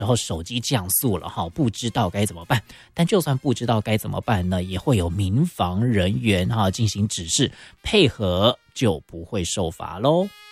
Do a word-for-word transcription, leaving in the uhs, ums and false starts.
然后手机降速了哈，不知道该怎么办。但就算不知道该怎么办呢，也会有民防人员哈进行指示，配合就不会受罚喽。